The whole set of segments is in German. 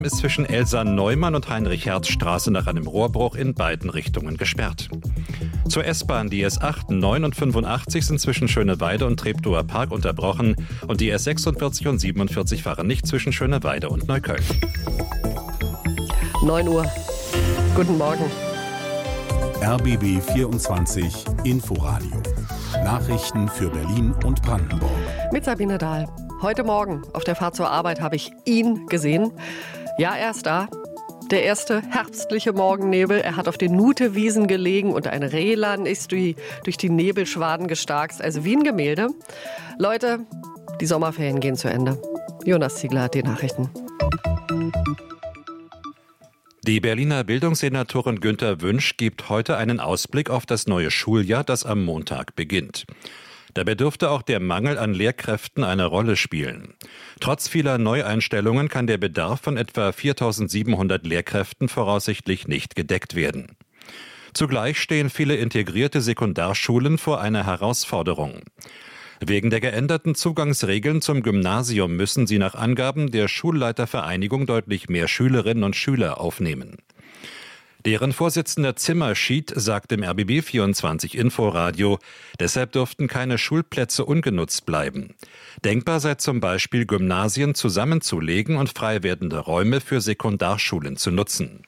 Ist zwischen Elsa-Neumann und Heinrich-Herz-Straße nach einem Rohrbruch in beiden Richtungen gesperrt. Zur S-Bahn, die S8, 9 und 85 sind zwischen Schöneweide und Treptower Park unterbrochen und die S46 und 47 fahren nicht zwischen Schöneweide und Neukölln. 9 Uhr. Guten Morgen. RBB 24 Inforadio. Nachrichten für Berlin und Brandenburg. Mit Sabine Dahl. Heute Morgen auf der Fahrt zur Arbeit habe ich ihn gesehen. Ja, er ist da. Der erste herbstliche Morgennebel. Er hat auf den Nutewiesen gelegen und ein Rehlein ist durch die Nebelschwaden gestarkst. Also wie ein Gemälde. Leute, die Sommerferien gehen zu Ende. Jonas Ziegler hat die Nachrichten. Die Berliner Bildungssenatorin Günter Wünsch gibt heute einen Ausblick auf das neue Schuljahr, das am Montag beginnt. Dabei dürfte auch der Mangel an Lehrkräften eine Rolle spielen. Trotz vieler Neueinstellungen kann der Bedarf von etwa 4.700 Lehrkräften voraussichtlich nicht gedeckt werden. Zugleich stehen viele integrierte Sekundarschulen vor einer Herausforderung. Wegen der geänderten Zugangsregeln zum Gymnasium müssen sie nach Angaben der Schulleitervereinigung deutlich mehr Schülerinnen und Schüler aufnehmen. Deren Vorsitzender Zimmerschied sagt im RBB 24 Inforadio, deshalb dürften keine Schulplätze ungenutzt bleiben. Denkbar sei zum Beispiel, Gymnasien zusammenzulegen und frei werdende Räume für Sekundarschulen zu nutzen.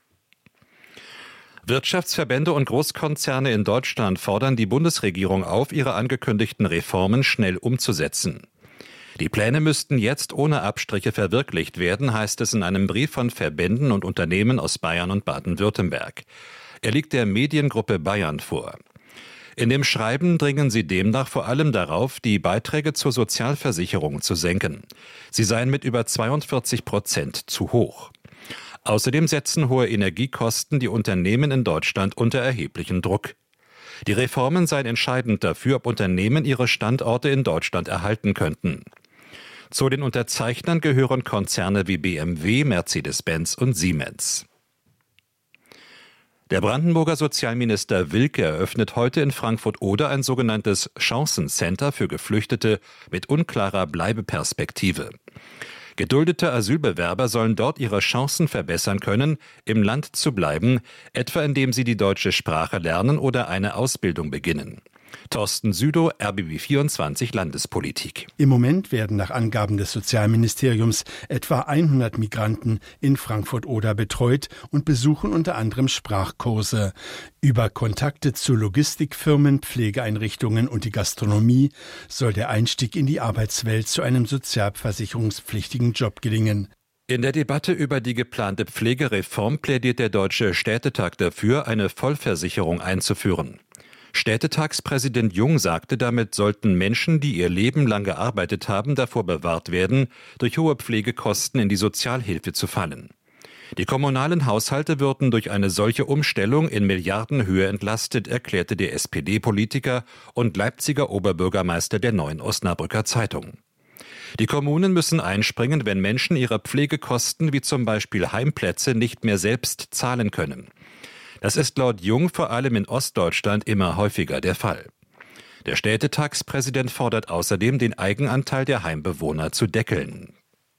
Wirtschaftsverbände und Großkonzerne in Deutschland fordern die Bundesregierung auf, ihre angekündigten Reformen schnell umzusetzen. Die Pläne müssten jetzt ohne Abstriche verwirklicht werden, heißt es in einem Brief von Verbänden und Unternehmen aus Bayern und Baden-Württemberg. Er liegt der Mediengruppe Bayern vor. In dem Schreiben dringen sie demnach vor allem darauf, die Beiträge zur Sozialversicherung zu senken. Sie seien mit über 42% zu hoch. Außerdem setzen hohe Energiekosten die Unternehmen in Deutschland unter erheblichen Druck. Die Reformen seien entscheidend dafür, ob Unternehmen ihre Standorte in Deutschland erhalten könnten. Zu den Unterzeichnern gehören Konzerne wie BMW, Mercedes-Benz und Siemens. Der Brandenburger Sozialminister Wilke eröffnet heute in Frankfurt-Oder ein sogenanntes Chancencenter für Geflüchtete mit unklarer Bleibeperspektive. Geduldete Asylbewerber sollen dort ihre Chancen verbessern können, im Land zu bleiben, etwa indem sie die deutsche Sprache lernen oder eine Ausbildung beginnen. Thorsten Südow, RBB 24 Landespolitik. Im Moment werden nach Angaben des Sozialministeriums etwa 100 Migranten in Frankfurt-Oder betreut und besuchen unter anderem Sprachkurse. Über Kontakte zu Logistikfirmen, Pflegeeinrichtungen und die Gastronomie soll der Einstieg in die Arbeitswelt zu einem sozialversicherungspflichtigen Job gelingen. In der Debatte über die geplante Pflegereform plädiert der Deutsche Städtetag dafür, eine Vollversicherung einzuführen. Städtetagspräsident Jung sagte, damit sollten Menschen, die ihr Leben lang gearbeitet haben, davor bewahrt werden, durch hohe Pflegekosten in die Sozialhilfe zu fallen. Die kommunalen Haushalte würden durch eine solche Umstellung in Milliardenhöhe entlastet, erklärte der SPD-Politiker und Leipziger Oberbürgermeister der Neuen Osnabrücker Zeitung. Die Kommunen müssen einspringen, wenn Menschen ihre Pflegekosten wie zum Beispiel Heimplätze nicht mehr selbst zahlen können. Das ist laut Jung vor allem in Ostdeutschland immer häufiger der Fall. Der Städtetagspräsident fordert außerdem, den Eigenanteil der Heimbewohner zu deckeln.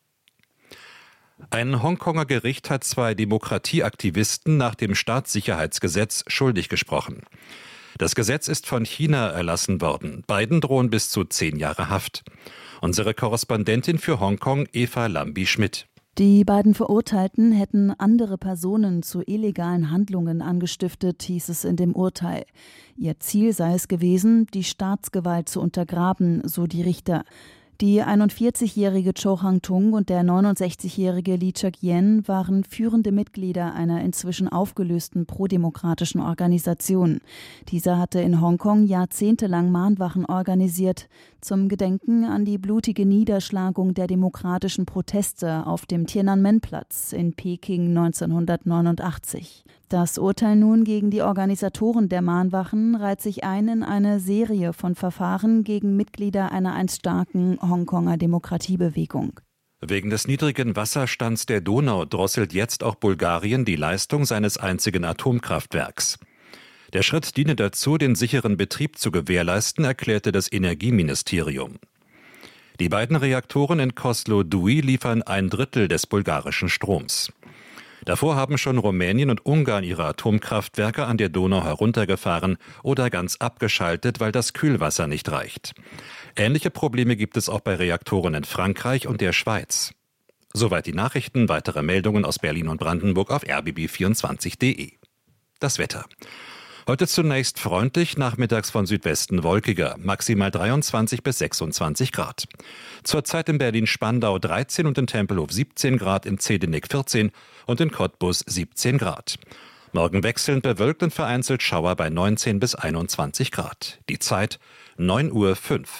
Ein Hongkonger Gericht hat 2 Demokratieaktivisten nach dem Staatssicherheitsgesetz schuldig gesprochen. Das Gesetz ist von China erlassen worden. Beiden drohen bis zu 10 Jahre Haft. Unsere Korrespondentin für Hongkong, Eva Lambi-Schmidt. Die beiden Verurteilten hätten andere Personen zu illegalen Handlungen angestiftet, hieß es in dem Urteil. Ihr Ziel sei es gewesen, die Staatsgewalt zu untergraben, so die Richter. Die 41-jährige Cho Hang-tung und der 69-jährige Lee Chak-yen waren führende Mitglieder einer inzwischen aufgelösten prodemokratischen Organisation. Dieser hatte in Hongkong jahrzehntelang Mahnwachen organisiert, zum Gedenken an die blutige Niederschlagung der demokratischen Proteste auf dem Tiananmen-Platz in Peking 1989. Das Urteil nun gegen die Organisatoren der Mahnwachen reiht sich ein in eine Serie von Verfahren gegen Mitglieder einer einst starken Hongkonger Demokratiebewegung. Wegen des niedrigen Wasserstands der Donau drosselt jetzt auch Bulgarien die Leistung seines einzigen Atomkraftwerks. Der Schritt diene dazu, den sicheren Betrieb zu gewährleisten, erklärte das Energieministerium. Die beiden Reaktoren in Kozloduy liefern 1/3 des bulgarischen Stroms. Davor haben schon Rumänien und Ungarn ihre Atomkraftwerke an der Donau heruntergefahren oder ganz abgeschaltet, weil das Kühlwasser nicht reicht. Ähnliche Probleme gibt es auch bei Reaktoren in Frankreich und der Schweiz. Soweit die Nachrichten, weitere Meldungen aus Berlin und Brandenburg auf rbb24.de. Das Wetter. Heute zunächst freundlich, nachmittags von Südwesten wolkiger, maximal 23 bis 26 Grad. Zurzeit in Berlin-Spandau 13 und in Tempelhof 17 Grad, in Zehdenick 14 und in Cottbus 17 Grad. Morgen wechselnd bewölkt und vereinzelt Schauer bei 19 bis 21 Grad. Die Zeit 9:05 Uhr.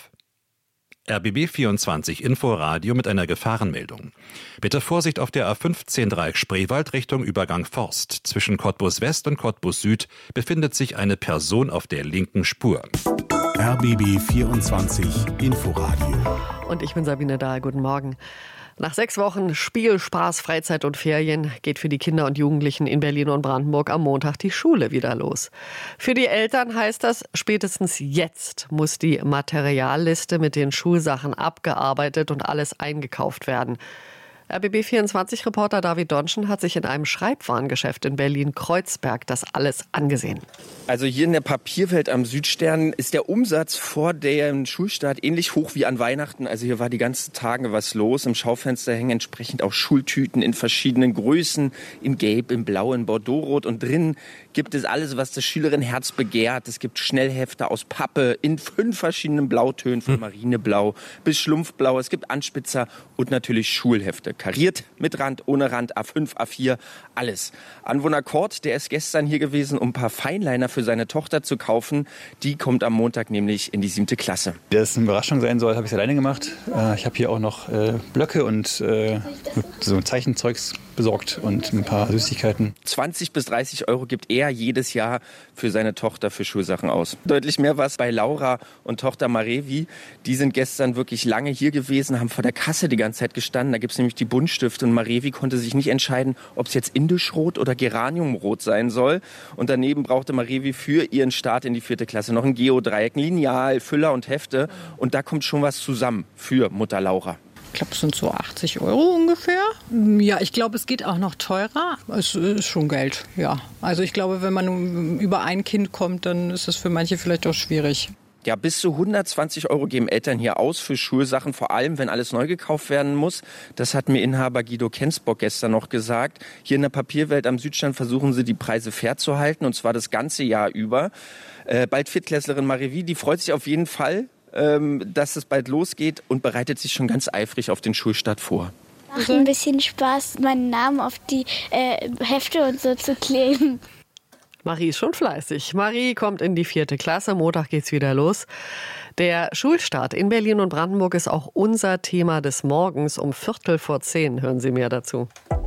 RBB24 Inforadio mit einer Gefahrenmeldung. Bitte Vorsicht auf der A15 Dreieck Spreewald Richtung Übergang Forst. Zwischen Cottbus West und Cottbus Süd befindet sich eine Person auf der linken Spur. RBB24 Inforadio. Und ich bin Sabine Dahl. Guten Morgen. Nach 6 Wochen Spiel, Spaß, Freizeit und Ferien geht für die Kinder und Jugendlichen in Berlin und Brandenburg am Montag die Schule wieder los. Für die Eltern heißt das, spätestens jetzt muss die Materialliste mit den Schulsachen abgearbeitet und alles eingekauft werden. RBB24-Reporter David Donschen hat sich in einem Schreibwarengeschäft in Berlin-Kreuzberg das alles angesehen. Also hier in der Papierwelt am Südstern ist der Umsatz vor dem Schulstart ähnlich hoch wie an Weihnachten. Also hier war die ganzen Tage was los. Im Schaufenster hängen entsprechend auch Schultüten in verschiedenen Größen, in Gelb, in Blau, in Bordeaux-Rot. Und drin gibt es alles, was das Schülerinnenherz begehrt. Es gibt Schnellhefte aus Pappe in 5 verschiedenen Blautönen, von Marineblau bis Schlumpfblau. Es gibt Anspitzer und natürlich Schulhefte. Kariert, mit Rand, ohne Rand, A5, A4, alles. Anwohner Kort, der ist gestern hier gewesen, um ein paar Feinliner für seine Tochter zu kaufen. Die kommt am Montag nämlich in die 7. Klasse. Dass es eine Überraschung sein soll, habe ich alleine gemacht. Ich habe hier auch noch Blöcke und so Zeichenzeugs besorgt und ein paar Süßigkeiten. 20 bis 30 Euro gibt er jedes Jahr für seine Tochter für Schulsachen aus. Deutlich mehr war es bei Laura und Tochter Marevi. Die sind gestern wirklich lange hier gewesen, haben vor der Kasse die ganze Zeit gestanden. Da gibt es nämlich die Buntstifte und Marevi konnte sich nicht entscheiden, ob es jetzt Indischrot oder Geraniumrot sein soll. Und daneben brauchte Marevi für ihren Start in die 4. Klasse noch ein Geodreieck, ein Lineal, Füller und Hefte. Und da kommt schon was zusammen für Mutter Laura. Ich glaube, es sind so 80 Euro ungefähr. Ja, ich glaube, es geht auch noch teurer. Es ist schon Geld, ja. Also ich glaube, wenn man über ein Kind kommt, dann ist es für manche vielleicht auch schwierig. Ja, bis zu 120 Euro geben Eltern hier aus für Schulsachen, vor allem wenn alles neu gekauft werden muss. Das hat mir Inhaber Guido Kensbock gestern noch gesagt. Hier in der Papierwelt am Südstern versuchen sie, die Preise fair zu halten, und zwar das ganze Jahr über. Bald Viertklässlerin Marevi, die freut sich auf jeden Fall, dass es bald losgeht und bereitet sich schon ganz eifrig auf den Schulstart vor. Macht ein bisschen Spaß, meinen Namen auf die Hefte und so zu kleben. Marie ist schon fleißig. Marie kommt in die 4. Klasse. Montag geht's wieder los. Der Schulstart in Berlin und Brandenburg ist auch unser Thema des Morgens um 9:45. Hören Sie mehr dazu.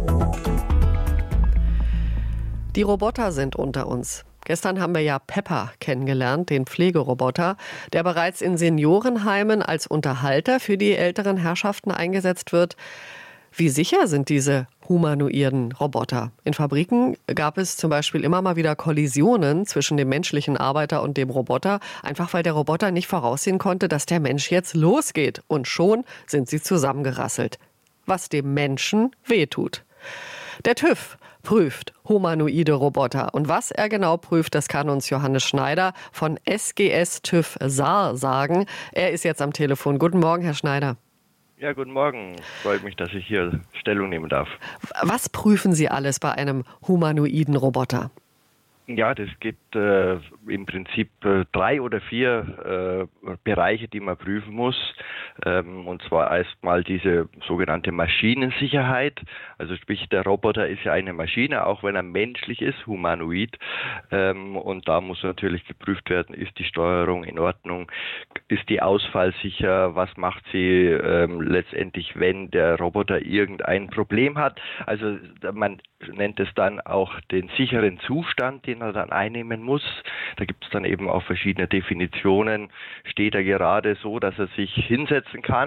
Die Roboter sind unter uns. Gestern haben wir ja Pepper kennengelernt, den Pflegeroboter, der bereits in Seniorenheimen als Unterhalter für die älteren Herrschaften eingesetzt wird. Wie sicher sind diese humanoiden Roboter? In Fabriken gab es zum Beispiel immer mal wieder Kollisionen zwischen dem menschlichen Arbeiter und dem Roboter, einfach weil der Roboter nicht voraussehen konnte, dass der Mensch jetzt losgeht. Und schon sind sie zusammengerasselt, was dem Menschen wehtut. Der TÜV prüft humanoide Roboter. Und was er genau prüft, das kann uns Johannes Schneider von SGS TÜV Saar sagen. Er ist jetzt am Telefon. Guten Morgen, Herr Schneider. Ja, guten Morgen. Freut mich, dass ich hier Stellung nehmen darf. Was prüfen Sie alles bei einem humanoiden Roboter? Ja, das gibt im Prinzip 3 oder 4 Bereiche, die man prüfen muss. Und zwar erstmal diese sogenannte Maschinensicherheit. Also sprich, der Roboter ist ja eine Maschine, auch wenn er menschlich ist, humanoid. Und da muss natürlich geprüft werden, ist die Steuerung in Ordnung, ist die ausfallsicher, was macht sie letztendlich, wenn der Roboter irgendein Problem hat. Also man nennt es dann auch den sicheren Zustand, den er dann einnehmen muss. Da gibt es dann eben auch verschiedene Definitionen. Steht er gerade so, dass er sich hinsetzen kann?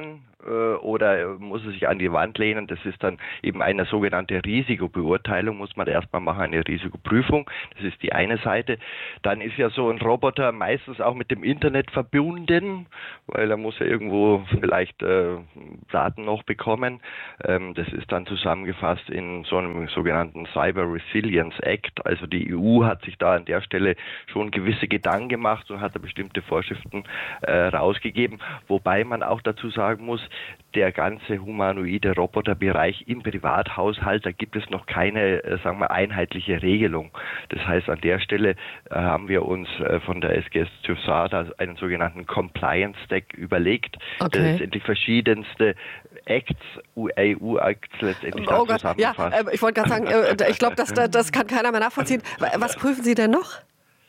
oder muss er sich an die Wand lehnen. Das ist dann eben eine sogenannte Risikobeurteilung, muss man erstmal machen, eine Risikoprüfung. Das ist die eine Seite. Dann ist ja so ein Roboter meistens auch mit dem Internet verbunden, weil er muss ja irgendwo vielleicht Daten noch bekommen. Das ist dann zusammengefasst in so einem sogenannten Cyber Resilience Act. Also die EU hat sich da an der Stelle schon gewisse Gedanken gemacht und hat da bestimmte Vorschriften rausgegeben. Wobei man auch dazu sagen muss, der ganze humanoide Roboterbereich im Privathaushalt, da gibt es noch keine, sagen wir, einheitliche Regelung. Das heißt, an der Stelle haben wir uns von der SGS TÜV-SADA einen sogenannten Compliance Stack überlegt, der letztendlich verschiedenste Acts, EU-Acts letztendlich zusammenfasst. Ja, ich wollte gerade sagen, ich glaube, das kann keiner mehr nachvollziehen. Was prüfen Sie denn noch?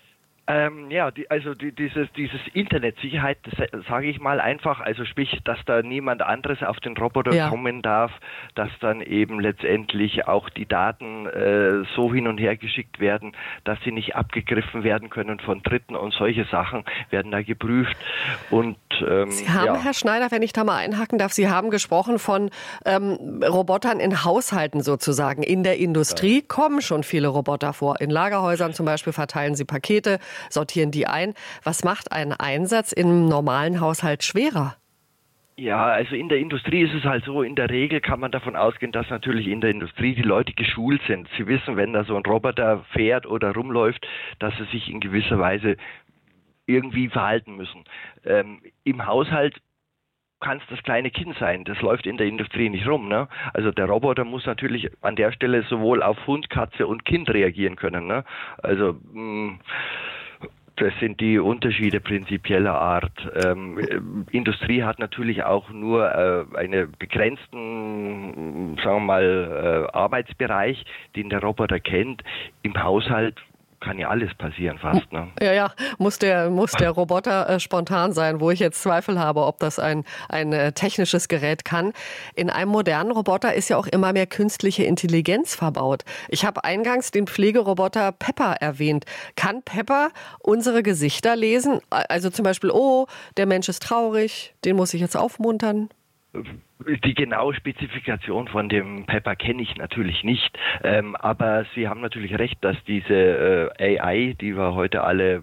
Dieses Internetsicherheit, sage ich mal einfach, also sprich, dass da niemand anderes auf den Roboter kommen darf, dass dann eben letztendlich auch die Daten so hin und her geschickt werden, dass sie nicht abgegriffen werden können von Dritten und solche Sachen werden da geprüft. Und Sie haben, Herr Schneider, wenn ich da mal einhaken darf, Sie haben gesprochen von Robotern in Haushalten sozusagen. In der Industrie kommen schon viele Roboter vor. In Lagerhäusern zum Beispiel verteilen sie Pakete, sortieren die ein. Was macht einen Einsatz im normalen Haushalt schwerer? Ja, also in der Industrie ist es halt so, in der Regel kann man davon ausgehen, dass natürlich in der Industrie die Leute geschult sind. Sie wissen, wenn da so ein Roboter fährt oder rumläuft, dass sie sich in gewisser Weise irgendwie verhalten müssen. Im Haushalt kann es das kleine Kind sein. Das läuft in der Industrie nicht rum. Ne? Also der Roboter muss natürlich an der Stelle sowohl auf Hund, Katze und Kind reagieren können. Ne? Also das sind die Unterschiede prinzipieller Art. Industrie hat natürlich auch nur einen begrenzten, sagen wir mal, Arbeitsbereich, den der Roboter kennt. Im Haushalt kann ja alles passieren fast. Ne? Ja, muss der Roboter spontan sein, wo ich jetzt Zweifel habe, ob das ein technisches Gerät kann. In einem modernen Roboter ist ja auch immer mehr künstliche Intelligenz verbaut. Ich habe eingangs den Pflegeroboter Pepper erwähnt. Kann Pepper unsere Gesichter lesen? Also zum Beispiel, der Mensch ist traurig, den muss ich jetzt aufmuntern. Die genaue Spezifikation von dem Pepper kenne ich natürlich nicht, aber Sie haben natürlich recht, dass diese AI, die wir heute alle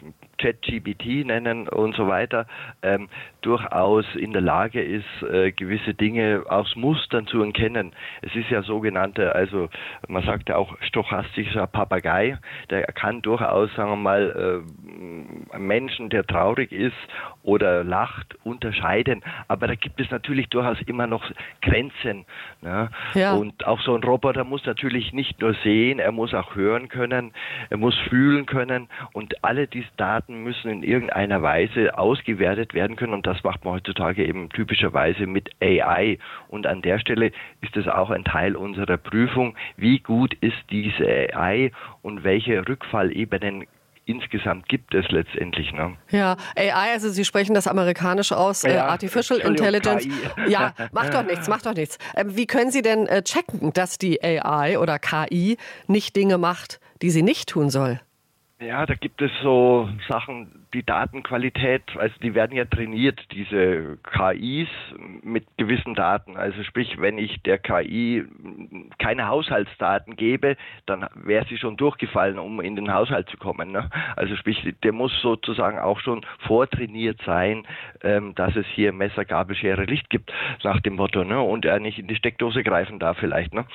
ChatGPT nennen und so weiter, durchaus in der Lage ist, gewisse Dinge aus Mustern zu erkennen. Es ist ja sogenannte, also man sagt ja auch stochastischer Papagei, der kann durchaus, sagen wir mal, einen Menschen, der traurig ist oder lacht, unterscheiden. Aber da gibt es natürlich durchaus immer noch Grenzen. Ne? Ja. Und auch so ein Roboter muss natürlich nicht nur sehen, er muss auch hören können, er muss fühlen können und alle diese Daten müssen in irgendeiner Weise ausgewertet werden können und das macht man heutzutage eben typischerweise mit AI. Und an der Stelle ist es auch ein Teil unserer Prüfung, wie gut ist diese AI und welche Rückfallebenen insgesamt gibt es letztendlich. Ne? Ja, AI, also Sie sprechen das amerikanisch aus, Artificial Intelligence. KI. Ja, macht doch nichts. Wie können Sie denn checken, dass die AI oder KI nicht Dinge macht, die sie nicht tun soll? Ja, da gibt es so Sachen, die Datenqualität, also die werden ja trainiert, diese KIs mit gewissen Daten. Also sprich, wenn ich der KI keine Haushaltsdaten gebe, dann wäre sie schon durchgefallen, um in den Haushalt zu kommen. Ne? Also sprich, der muss sozusagen auch schon vortrainiert sein, dass es hier Messer, Gabel, Schere, Licht gibt, nach dem Motto, ne? Und er nicht in die Steckdose greifen darf vielleicht. Ne?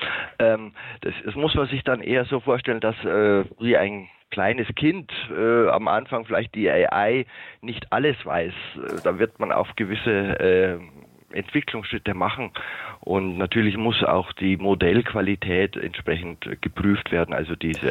Das muss man sich dann eher so vorstellen, dass wie ein kleines Kind am Anfang vielleicht die AI nicht alles weiß. Da wird man auf gewisse Entwicklungsschritte machen und natürlich muss auch die Modellqualität entsprechend geprüft werden, also diese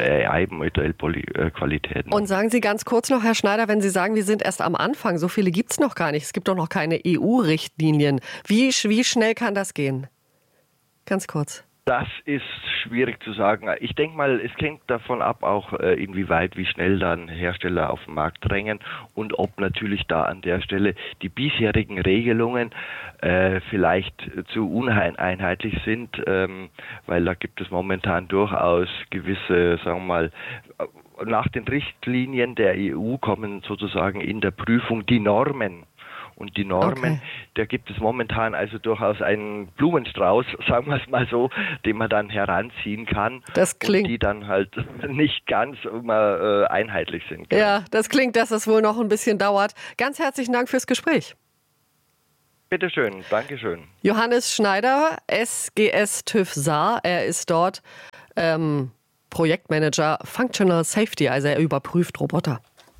AI-Modellqualität. Und sagen Sie ganz kurz noch, Herr Schneider, wenn Sie sagen, wir sind erst am Anfang, so viele gibt es noch gar nicht, es gibt doch noch keine EU-Richtlinien. Wie schnell kann das gehen? Ganz kurz. Das ist schwierig zu sagen. Ich denke mal, es hängt davon ab, auch inwieweit, wie schnell dann Hersteller auf den Markt drängen und ob natürlich da an der Stelle die bisherigen Regelungen vielleicht zu uneinheitlich sind, weil da gibt es momentan durchaus gewisse, sagen wir mal, nach den Richtlinien der EU kommen sozusagen in der Prüfung die Normen. Und die Normen, da gibt es momentan also durchaus einen Blumenstrauß, sagen wir es mal so, den man dann heranziehen kann. Das klingt, und die dann halt nicht ganz immer einheitlich sind. Genau. Ja, das klingt, dass es wohl noch ein bisschen dauert. Ganz herzlichen Dank fürs Gespräch. Bitte schön, danke schön. Johannes Schneider, SGS TÜV Saar, er ist dort Projektmanager Functional Safety, also er überprüft Roboter.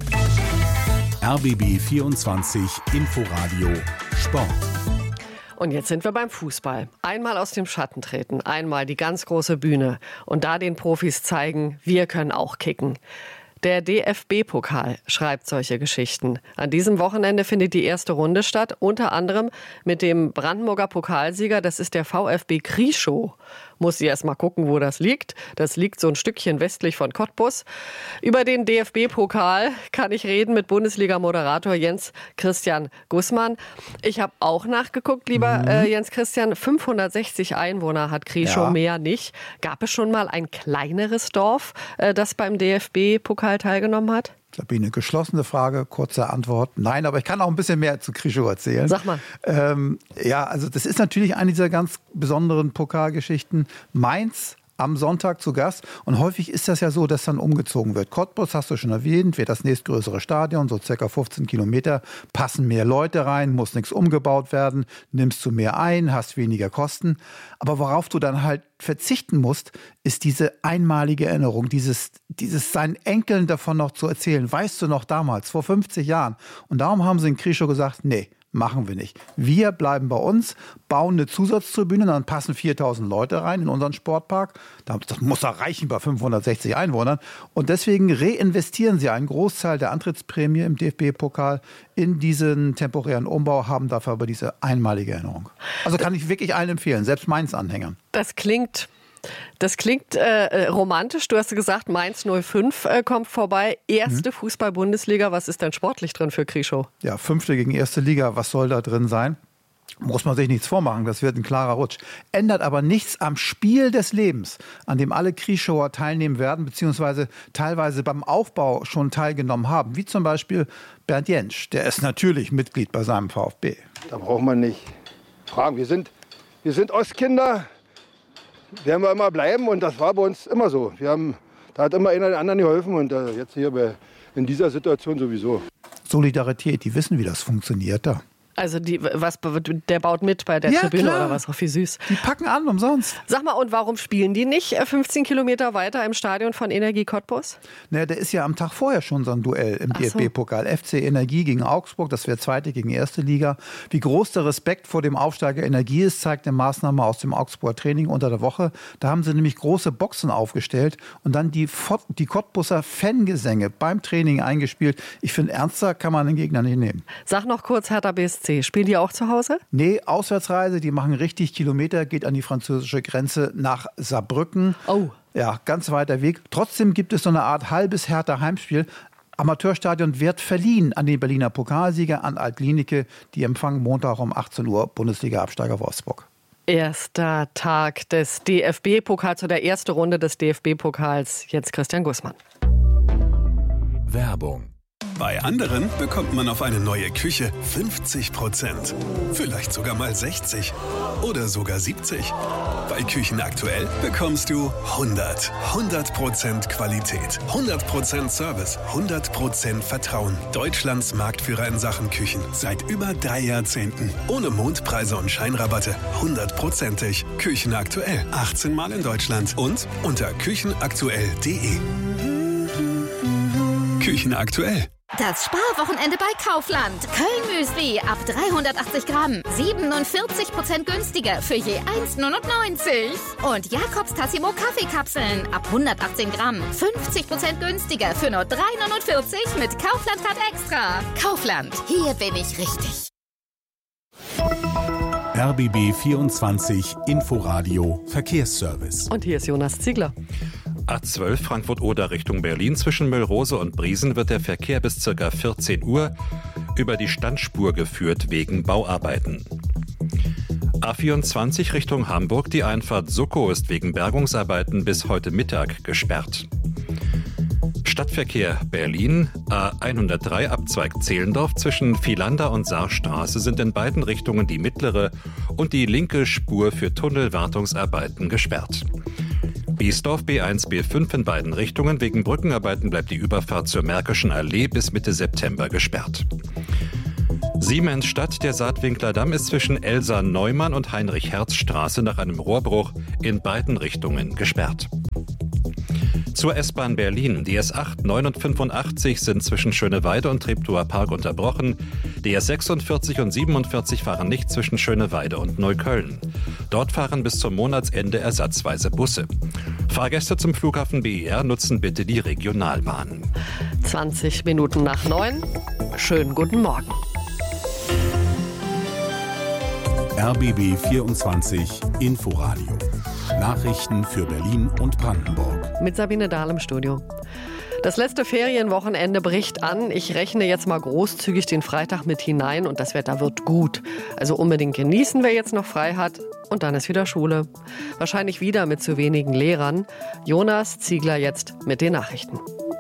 RBB 24 Inforadio Sport. Und jetzt sind wir beim Fußball. Einmal aus dem Schatten treten, einmal die ganz große Bühne und da den Profis zeigen, wir können auch kicken. Der DFB-Pokal schreibt solche Geschichten. An diesem Wochenende findet die erste Runde statt, unter anderem mit dem Brandenburger Pokalsieger, das ist der VfB Krieschow. Muss ich erst mal gucken, wo das liegt. Das liegt so ein Stückchen westlich von Cottbus. Über den DFB-Pokal kann ich reden mit Bundesliga-Moderator Jens Christian Gussmann. Ich habe auch nachgeguckt, lieber Jens Christian. 560 Einwohner hat Krieschow, mehr nicht. Gab es schon mal ein kleineres Dorf, das beim DFB-Pokal teilgenommen hat? Sabine, geschlossene Frage, kurze Antwort. Nein, aber ich kann auch ein bisschen mehr zu Krieschow erzählen. Sag mal. Also das ist natürlich eine dieser ganz besonderen Pokalgeschichten. Mainz am Sonntag zu Gast. Und häufig ist das ja so, dass dann umgezogen wird. Cottbus, hast du schon erwähnt, wird das nächstgrößere Stadion, so circa 15 Kilometer, passen mehr Leute rein, muss nichts umgebaut werden, nimmst du mehr ein, hast weniger Kosten. Aber worauf du dann halt verzichten musst, ist diese einmalige Erinnerung, dieses seinen Enkeln davon noch zu erzählen. Weißt du noch damals, vor 50 Jahren? Und darum haben sie in Krieschow gesagt, nee, machen wir nicht. Wir bleiben bei uns, bauen eine Zusatztribüne, dann passen 4.000 Leute rein in unseren Sportpark. Das muss auch reichen bei 560 Einwohnern. Und deswegen reinvestieren sie einen Großteil der Antrittsprämie im DFB-Pokal in diesen temporären Umbau, haben dafür aber diese einmalige Erinnerung. Also kann ich wirklich allen empfehlen, selbst Mainz-Anhängern. Das klingt romantisch. Du hast gesagt, Mainz 05 kommt vorbei. Erste Fußball-Bundesliga. Was ist denn sportlich drin für Krieschow? Ja, 5. gegen 1. Liga. Was soll da drin sein? Muss man sich nichts vormachen. Das wird ein klarer Rutsch. Ändert aber nichts am Spiel des Lebens, an dem alle Krieschower teilnehmen werden, beziehungsweise teilweise beim Aufbau schon teilgenommen haben. Wie zum Beispiel Bernd Jentsch. Der ist natürlich Mitglied bei seinem VfB. Da braucht man nicht fragen. Wir sind Ostkinder. Werden wir immer bleiben und das war bei uns immer so. Da hat immer einer den anderen geholfen und jetzt hier in dieser Situation sowieso. Solidarität, die wissen, wie das funktioniert da. Also der baut mit bei der Tribüne klar. Oder was? Auch wie süß. Die packen an, umsonst. Sag mal, und warum spielen die nicht 15 Kilometer weiter im Stadion von Energie Cottbus? Naja, der ist ja am Tag vorher schon so ein Duell im DFB-Pokal. FC Energie gegen Augsburg, das wäre 2. gegen 1. Liga. Wie groß der Respekt vor dem Aufsteiger Energie ist, zeigt eine Maßnahme aus dem Augsburger Training unter der Woche. Da haben sie nämlich große Boxen aufgestellt und dann die Cottbuser Fangesänge beim Training eingespielt. Ich finde, ernster kann man den Gegner nicht nehmen. Sag noch kurz, Hertha BSC. Spielen die auch zu Hause? Nee, Auswärtsreise, die machen richtig Kilometer, geht an die französische Grenze nach Saarbrücken. Oh. Ja, ganz weiter Weg. Trotzdem gibt es so eine Art halbes Hertha Heimspiel. Amateurstadion wird verliehen an den Berliner Pokalsieger, an Alt-Glienicke. Die empfangen Montag um 18 Uhr Bundesliga-Absteiger Wolfsburg. Erster Tag des DFB-Pokals oder erste Runde des DFB-Pokals. Jetzt Christian Gussmann. Werbung. Bei anderen bekommt man auf eine neue Küche 50%. Vielleicht sogar mal 60% oder sogar 70%. Bei Küchen aktuell bekommst du 100% Qualität, 100% Service, 100% Vertrauen. Deutschlands Marktführer in Sachen Küchen seit über 3 Jahrzehnten. Ohne Mondpreise und Scheinrabatte, 100%ig. Küchen aktuell, 18 Mal in Deutschland und unter küchenaktuell.de. Küchen aktuell. Das Sparwochenende bei Kaufland. Köln-Müsli ab 380 Gramm. 47% günstiger für je 1,99. Und Jakobs Tassimo Kaffeekapseln ab 118 Gramm. 50% günstiger für nur 3,49 mit Kaufland-Card Extra. Kaufland, hier bin ich richtig. RBB 24 Inforadio Verkehrsservice. Und hier ist Jonas Ziegler. A12 Frankfurt-Oder Richtung Berlin. Zwischen Müllrose und Briesen wird der Verkehr bis ca. 14 Uhr über die Standspur geführt wegen Bauarbeiten. A24 Richtung Hamburg. Die Einfahrt Suckow ist wegen Bergungsarbeiten bis heute Mittag gesperrt. Stadtverkehr Berlin, A103 Abzweig Zehlendorf zwischen Vielander und Saarstraße sind in beiden Richtungen die mittlere und die linke Spur für Tunnelwartungsarbeiten gesperrt. Biesdorf B1, B5 in beiden Richtungen. Wegen Brückenarbeiten bleibt die Überfahrt zur Märkischen Allee bis Mitte September gesperrt. Siemensstadt, der Saatwinkler Damm ist zwischen Elsa Neumann und Heinrich-Herz-Straße nach einem Rohrbruch in beiden Richtungen gesperrt. Zur S-Bahn Berlin. Die S8, 9 und 85 sind zwischen Schöneweide und Treptower Park unterbrochen. Die S46 und 47 fahren nicht zwischen Schöneweide und Neukölln. Dort fahren bis zum Monatsende ersatzweise Busse. Fahrgäste zum Flughafen BER nutzen bitte die Regionalbahn. 20 Minuten nach 9. Schönen guten Morgen. RBB 24 Inforadio. Nachrichten für Berlin und Brandenburg. Mit Sabine Dahl im Studio. Das letzte Ferienwochenende bricht an. Ich rechne jetzt mal großzügig den Freitag mit hinein und das Wetter wird gut. Also unbedingt genießen, wer jetzt noch frei hat. Und dann ist wieder Schule. Wahrscheinlich wieder mit zu wenigen Lehrern. Jonas Ziegler jetzt mit den Nachrichten.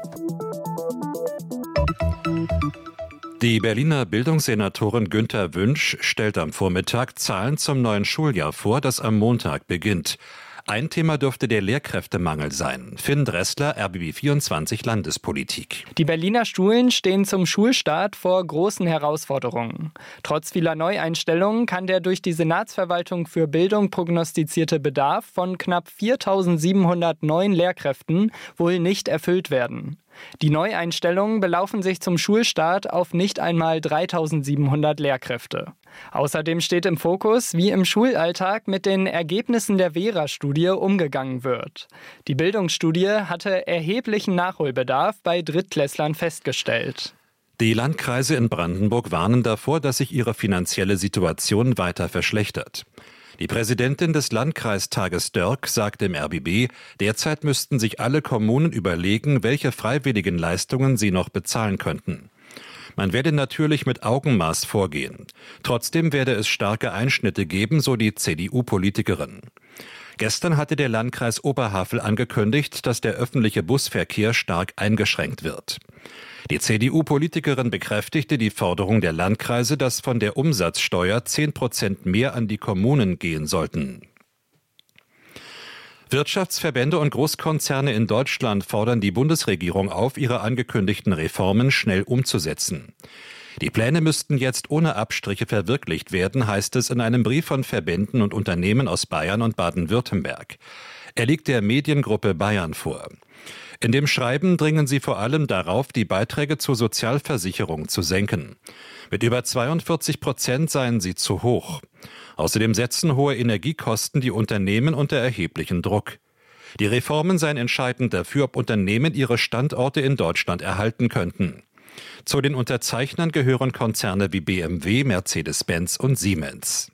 Die Berliner Bildungssenatorin Günther Wünsch stellt am Vormittag Zahlen zum neuen Schuljahr vor, das am Montag beginnt. Ein Thema dürfte der Lehrkräftemangel sein. Finn Dressler, RBB 24 Landespolitik. Die Berliner Schulen stehen zum Schulstart vor großen Herausforderungen. Trotz vieler Neueinstellungen kann der durch die Senatsverwaltung für Bildung prognostizierte Bedarf von knapp 4.700 neuen Lehrkräften wohl nicht erfüllt werden. Die Neueinstellungen belaufen sich zum Schulstart auf nicht einmal 3.700 Lehrkräfte. Außerdem steht im Fokus, wie im Schulalltag mit den Ergebnissen der Vera-Studie umgegangen wird. Die Bildungsstudie hatte erheblichen Nachholbedarf bei Drittklässlern festgestellt. Die Landkreise in Brandenburg warnen davor, dass sich ihre finanzielle Situation weiter verschlechtert. Die Präsidentin des Landkreistages Dörk sagte im RBB, derzeit müssten sich alle Kommunen überlegen, welche freiwilligen Leistungen sie noch bezahlen könnten. Man werde natürlich mit Augenmaß vorgehen. Trotzdem werde es starke Einschnitte geben, so die CDU-Politikerin. Gestern hatte der Landkreis Oberhavel angekündigt, dass der öffentliche Busverkehr stark eingeschränkt wird. Die CDU-Politikerin bekräftigte die Forderung der Landkreise, dass von der Umsatzsteuer 10% mehr an die Kommunen gehen sollten. Wirtschaftsverbände und Großkonzerne in Deutschland fordern die Bundesregierung auf, ihre angekündigten Reformen schnell umzusetzen. Die Pläne müssten jetzt ohne Abstriche verwirklicht werden, heißt es in einem Brief von Verbänden und Unternehmen aus Bayern und Baden-Württemberg. Er liegt der Mediengruppe Bayern vor. In dem Schreiben dringen sie vor allem darauf, die Beiträge zur Sozialversicherung zu senken. Mit über 42% seien sie zu hoch. Außerdem setzen hohe Energiekosten die Unternehmen unter erheblichen Druck. Die Reformen seien entscheidend dafür, ob Unternehmen ihre Standorte in Deutschland erhalten könnten. Zu den Unterzeichnern gehören Konzerne wie BMW, Mercedes-Benz und Siemens.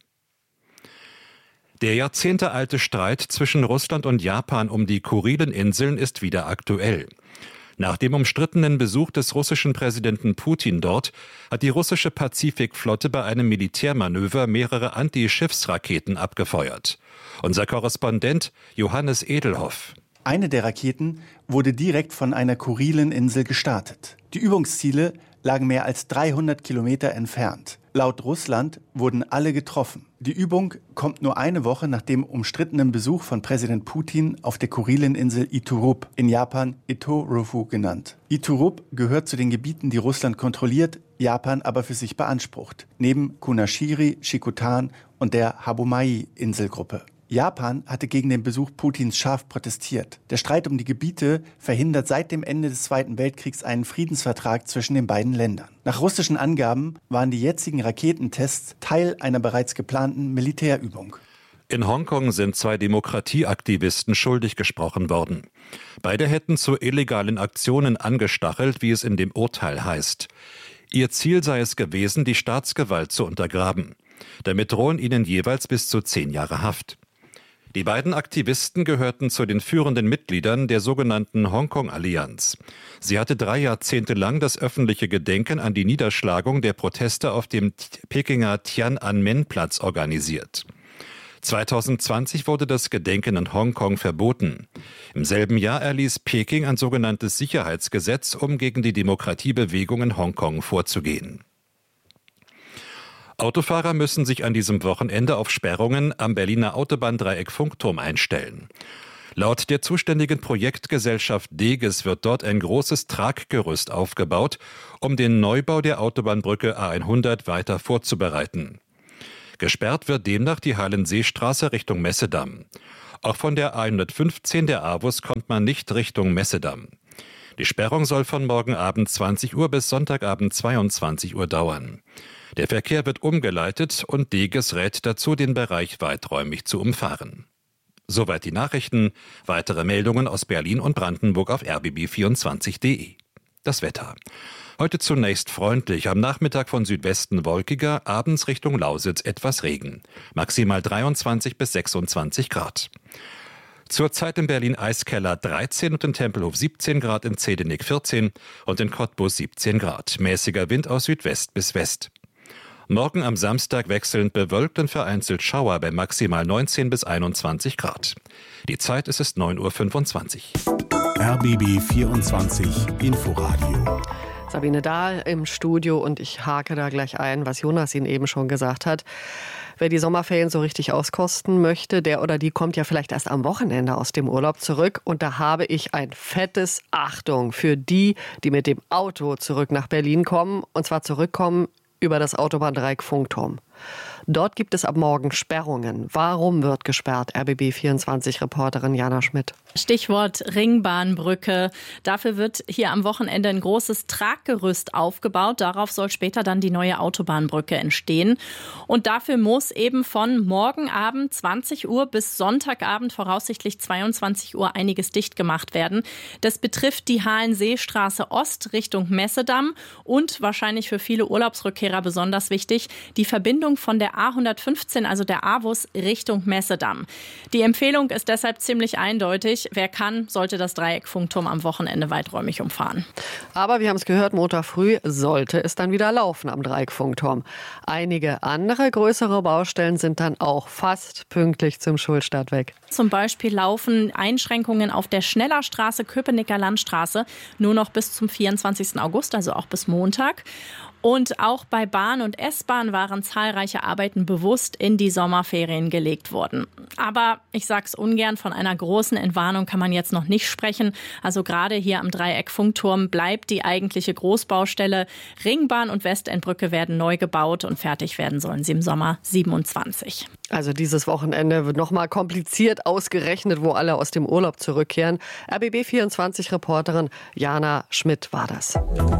Der jahrzehntealte Streit zwischen Russland und Japan um die Kurileninseln ist wieder aktuell. Nach dem umstrittenen Besuch des russischen Präsidenten Putin dort hat die russische Pazifikflotte bei einem Militärmanöver mehrere Anti-Schiffsraketen abgefeuert. Unser Korrespondent Johannes Edelhoff. Eine der Raketen wurde direkt von einer Kurileninsel gestartet. Die Übungsziele lagen mehr als 300 Kilometer entfernt. Laut Russland wurden alle getroffen. Die Übung kommt nur eine Woche nach dem umstrittenen Besuch von Präsident Putin auf der Kurileninsel Iturup, in Japan Itorufu genannt. Iturup gehört zu den Gebieten, die Russland kontrolliert, Japan aber für sich beansprucht, neben Kunashiri, Shikotan und der Habomai-Inselgruppe. Japan hatte gegen den Besuch Putins scharf protestiert. Der Streit um die Gebiete verhindert seit dem Ende des Zweiten Weltkriegs einen Friedensvertrag zwischen den beiden Ländern. Nach russischen Angaben waren die jetzigen Raketentests Teil einer bereits geplanten Militärübung. In Hongkong sind 2 Demokratieaktivisten schuldig gesprochen worden. Beide hätten zu illegalen Aktionen angestachelt, wie es in dem Urteil heißt. Ihr Ziel sei es gewesen, die Staatsgewalt zu untergraben. Damit drohen ihnen jeweils bis zu 10 Jahre Haft. Die beiden Aktivisten gehörten zu den führenden Mitgliedern der sogenannten Hongkong-Allianz. Sie hatte 3 Jahrzehnte lang das öffentliche Gedenken an die Niederschlagung der Proteste auf dem Pekinger Tian'anmen-Platz organisiert. 2020 wurde das Gedenken in Hongkong verboten. Im selben Jahr erließ Peking ein sogenanntes Sicherheitsgesetz, um gegen die Demokratiebewegung in Hongkong vorzugehen. Autofahrer müssen sich an diesem Wochenende auf Sperrungen am Berliner Autobahndreieck Funkturm einstellen. Laut der zuständigen Projektgesellschaft Deges wird dort ein großes Traggerüst aufgebaut, um den Neubau der Autobahnbrücke A100 weiter vorzubereiten. Gesperrt wird demnach die Hallenseestraße Richtung Messedamm. Auch von der A115 der AWUS kommt man nicht Richtung Messedamm. Die Sperrung soll von morgen Abend 20 Uhr bis Sonntagabend 22 Uhr dauern. Der Verkehr wird umgeleitet und Deges rät dazu, den Bereich weiträumig zu umfahren. Soweit die Nachrichten. Weitere Meldungen aus Berlin und Brandenburg auf rbb24.de. Das Wetter. Heute zunächst freundlich, am Nachmittag von Südwesten wolkiger, abends Richtung Lausitz etwas Regen. Maximal 23 bis 26 Grad. Zurzeit in Berlin Eiskeller 13 und in Tempelhof 17 Grad, in Zehdenick 14 und in Cottbus 17 Grad. Mäßiger Wind aus Südwest bis West. Morgen am Samstag wechselnd bewölkt und vereinzelt Schauer bei maximal 19 bis 21 Grad. Die Zeit ist es 9.25 Uhr. RBB 24 Inforadio. Sabine Dahl im Studio und ich hake da gleich ein, was Jonas Ihnen eben schon gesagt hat. Wer die Sommerferien so richtig auskosten möchte, der oder die kommt ja vielleicht erst am Wochenende aus dem Urlaub zurück. Und da habe ich ein fettes Achtung für die, die mit dem Auto zurück nach Berlin kommen. Und zwar zurückkommen über das Autobahndreieck Funkturm. Dort gibt es ab morgen Sperrungen. Warum wird gesperrt? RBB24-Reporterin Jana Schmidt. Stichwort Ringbahnbrücke. Dafür wird hier am Wochenende ein großes Traggerüst aufgebaut. Darauf soll später dann die neue Autobahnbrücke entstehen. Und dafür muss eben von morgen Abend 20 Uhr bis Sonntagabend voraussichtlich 22 Uhr einiges dicht gemacht werden. Das betrifft die Hallenseestraße Ost Richtung Messedamm und wahrscheinlich für viele Urlaubsrückkehrer besonders wichtig, die Verbindung von der A115, also der AWUS, Richtung Messedamm. Die Empfehlung ist deshalb ziemlich eindeutig. Wer kann, sollte das Dreieck Funkturm am Wochenende weiträumig umfahren. Aber wir haben es gehört, Montag früh sollte es dann wieder laufen am Dreieck Funkturm. Einige andere größere Baustellen sind dann auch fast pünktlich zum Schulstart weg. Zum Beispiel laufen Einschränkungen auf der Schnellerstraße, Köpenicker Landstraße, nur noch bis zum 24. August, also auch bis Montag. Und auch bei Bahn und S-Bahn waren zahlreiche Arbeiten bewusst in die Sommerferien gelegt worden. Aber ich sag's ungern, von einer großen Entwarnung kann man jetzt noch nicht sprechen. Also gerade hier am Dreieck Funkturm bleibt die eigentliche Großbaustelle. Ringbahn und Westendbrücke werden neu gebaut und fertig werden sollen sie im Sommer 27. Also dieses Wochenende wird nochmal kompliziert ausgerechnet, wo alle aus dem Urlaub zurückkehren. RBB24-Reporterin Jana Schmidt war das.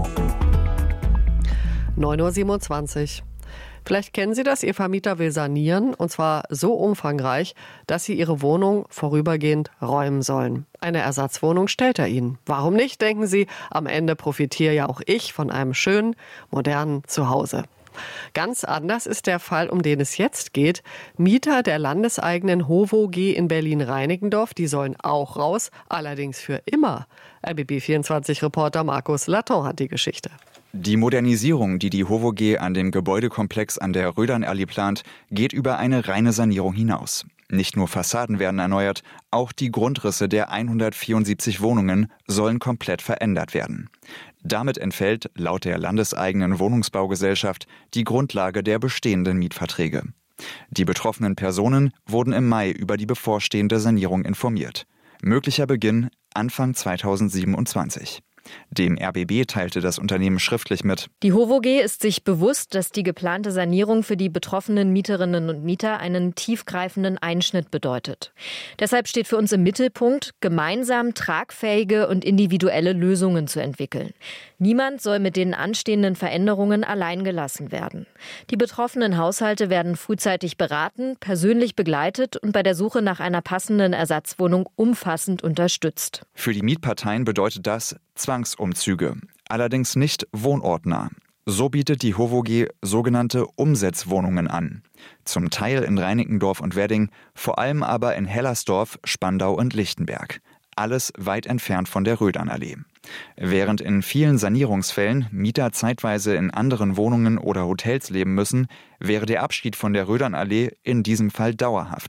9.27 Uhr. Vielleicht kennen Sie das, Ihr Vermieter will sanieren, und zwar so umfangreich, dass Sie Ihre Wohnung vorübergehend räumen sollen. Eine Ersatzwohnung stellt er Ihnen. Warum nicht, denken Sie, am Ende profitiere ja auch ich von einem schönen, modernen Zuhause. Ganz anders ist der Fall, um den es jetzt geht. Mieter der landeseigenen HOVOG in Berlin-Reinickendorf, die sollen auch raus, allerdings für immer. RBB24-Reporter Markus Laton hat die Geschichte. Die Modernisierung, die die HOVOG an dem Gebäudekomplex an der Rödernallee plant, geht über eine reine Sanierung hinaus. Nicht nur Fassaden werden erneuert, auch die Grundrisse der 174 Wohnungen sollen komplett verändert werden. Damit entfällt, laut der landeseigenen Wohnungsbaugesellschaft, die Grundlage der bestehenden Mietverträge. Die betroffenen Personen wurden im Mai über die bevorstehende Sanierung informiert. Möglicher Beginn Anfang 2027. Dem RBB teilte das Unternehmen schriftlich mit: Die HOVOG ist sich bewusst, dass die geplante Sanierung für die betroffenen Mieterinnen und Mieter einen tiefgreifenden Einschnitt bedeutet. Deshalb steht für uns im Mittelpunkt, gemeinsam tragfähige und individuelle Lösungen zu entwickeln. Niemand soll mit den anstehenden Veränderungen allein gelassen werden. Die betroffenen Haushalte werden frühzeitig beraten, persönlich begleitet und bei der Suche nach einer passenden Ersatzwohnung umfassend unterstützt. Für die Mietparteien bedeutet das Zwangsumzüge, allerdings nicht wohnortnah. So bietet die HOVOG sogenannte Umsetzwohnungen an. Zum Teil in Reinickendorf und Wedding, vor allem aber in Hellersdorf, Spandau und Lichtenberg. Alles weit entfernt von der Rödernallee. Während in vielen Sanierungsfällen Mieter zeitweise in anderen Wohnungen oder Hotels leben müssen, wäre der Abschied von der Rödernallee in diesem Fall dauerhaft.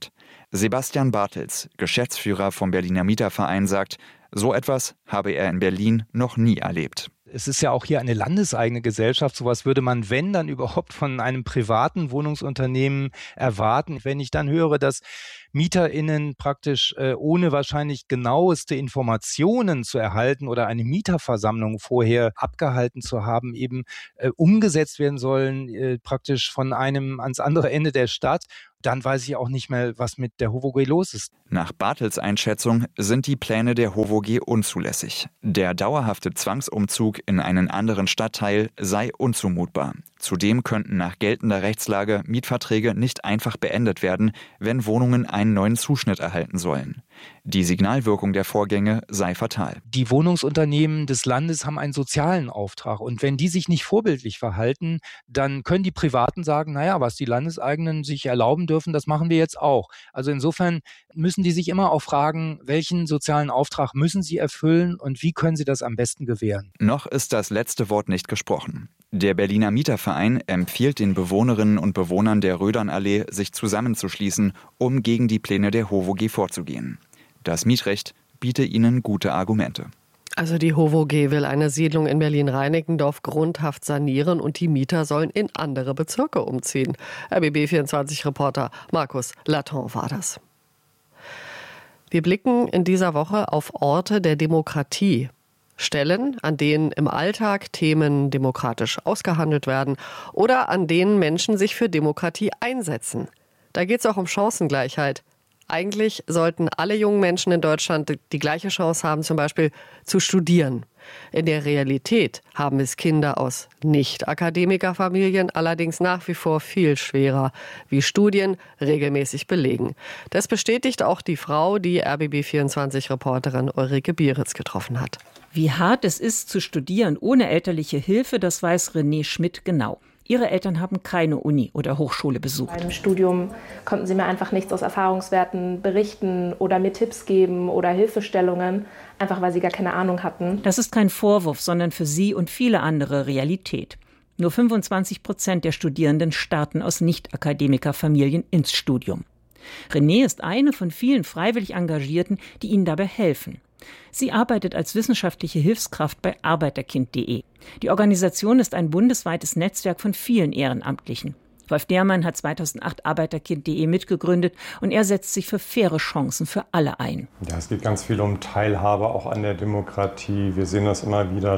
Sebastian Bartels, Geschäftsführer vom Berliner Mieterverein, sagt, so etwas habe er in Berlin noch nie erlebt. Es ist ja auch hier eine landeseigene Gesellschaft. Sowas würde man, wenn, dann überhaupt von einem privaten Wohnungsunternehmen erwarten. Wenn ich dann höre, dass MieterInnen praktisch ohne wahrscheinlich genaueste Informationen zu erhalten oder eine Mieterversammlung vorher abgehalten zu haben, eben umgesetzt werden sollen, praktisch von einem ans andere Ende der Stadt, dann weiß ich auch nicht mehr, was mit der HOVOG los ist. Nach Bartels Einschätzung sind die Pläne der HOVOG unzulässig. Der dauerhafte Zwangsumzug in einen anderen Stadtteil sei unzumutbar. Zudem könnten nach geltender Rechtslage Mietverträge nicht einfach beendet werden, wenn Wohnungen einen neuen Zuschnitt erhalten sollen. Die Signalwirkung der Vorgänge sei fatal. Die Wohnungsunternehmen des Landes haben einen sozialen Auftrag. Und wenn die sich nicht vorbildlich verhalten, dann können die Privaten sagen, naja, was die Landeseigenen sich erlauben dürfen, das machen wir jetzt auch. Also insofern müssen die sich immer auch fragen, welchen sozialen Auftrag müssen sie erfüllen und wie können sie das am besten gewähren. Noch ist das letzte Wort nicht gesprochen. Der Berliner Mieterverein empfiehlt den Bewohnerinnen und Bewohnern der Rödernallee, sich zusammenzuschließen, um gegen die Pläne der HOVOG vorzugehen. Das Mietrecht biete ihnen gute Argumente. Also die HOVOG will eine Siedlung in Berlin-Reinickendorf grundhaft sanieren und die Mieter sollen in andere Bezirke umziehen. RBB24-Reporter Markus Laton war das. Wir blicken in dieser Woche auf Orte der Demokratie. Stellen, an denen im Alltag Themen demokratisch ausgehandelt werden oder an denen Menschen sich für Demokratie einsetzen. Da geht es auch um Chancengleichheit. Eigentlich sollten alle jungen Menschen in Deutschland die gleiche Chance haben, zum Beispiel zu studieren. In der Realität haben es Kinder aus Nicht-Akademikerfamilien allerdings nach wie vor viel schwerer, wie Studien regelmäßig belegen. Das bestätigt auch die Frau, die RBB24-Reporterin Ulrike Bieritz getroffen hat. Wie hart es ist, zu studieren ohne elterliche Hilfe, das weiß René Schmidt genau. Ihre Eltern haben keine Uni oder Hochschule besucht. Beim Studium konnten sie mir einfach nichts aus Erfahrungswerten berichten oder mir Tipps geben oder Hilfestellungen, einfach weil sie gar keine Ahnung hatten. Das ist kein Vorwurf, sondern für sie und viele andere Realität. Nur 25% der Studierenden starten aus Nicht-Akademiker-Familien ins Studium. René ist eine von vielen freiwillig Engagierten, die ihnen dabei helfen. Sie arbeitet als wissenschaftliche Hilfskraft bei Arbeiterkind.de. Die Organisation ist ein bundesweites Netzwerk von vielen Ehrenamtlichen. Wolf Dehrmann hat 2008 Arbeiterkind.de mitgegründet und er setzt sich für faire Chancen für alle ein. Ja, es geht ganz viel um Teilhabe auch an der Demokratie. Wir sehen das immer wieder,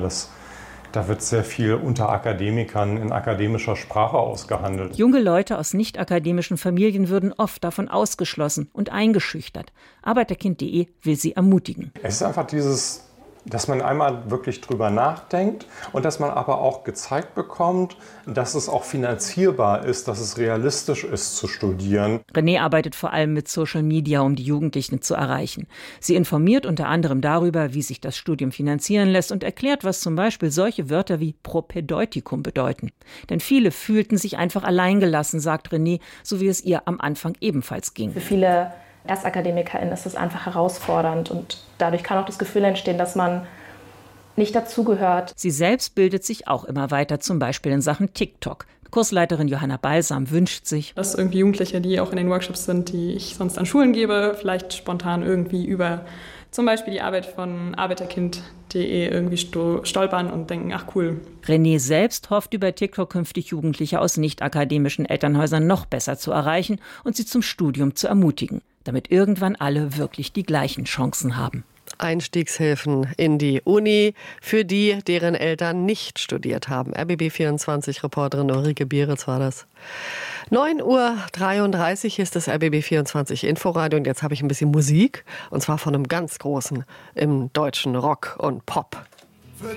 da wird sehr viel unter Akademikern in akademischer Sprache ausgehandelt. Junge Leute aus nicht-akademischen Familien würden oft davon ausgeschlossen und eingeschüchtert. Arbeiterkind.de will sie ermutigen. Es ist einfach dieses, dass man einmal wirklich drüber nachdenkt und dass man aber auch gezeigt bekommt, dass es auch finanzierbar ist, dass es realistisch ist zu studieren. René arbeitet vor allem mit Social Media, um die Jugendlichen zu erreichen. Sie informiert unter anderem darüber, wie sich das Studium finanzieren lässt und erklärt, was zum Beispiel solche Wörter wie Propädeutikum bedeuten. Denn viele fühlten sich einfach alleingelassen, sagt René, so wie es ihr am Anfang ebenfalls ging. Für viele ErstakademikerInnen ist es einfach herausfordernd und dadurch kann auch das Gefühl entstehen, dass man nicht dazugehört. Sie selbst bildet sich auch immer weiter, zum Beispiel in Sachen TikTok. Kursleiterin Johanna Balsam wünscht sich, dass irgendwie Jugendliche, die auch in den Workshops sind, die ich sonst an Schulen gebe, vielleicht spontan irgendwie über zum Beispiel die Arbeit von Arbeiterkind.de irgendwie stolpern und denken, ach cool. René selbst hofft, über TikTok künftig Jugendliche aus nicht-akademischen Elternhäusern noch besser zu erreichen und sie zum Studium zu ermutigen, damit irgendwann alle wirklich die gleichen Chancen haben. Einstiegshilfen in die Uni für die, deren Eltern nicht studiert haben. RBB24-Reporterin Ulrike Bieritz war das. 9:33 Uhr ist das RBB24 Inforadio und jetzt habe ich ein bisschen Musik und zwar von einem ganz Großen im deutschen Rock und Pop.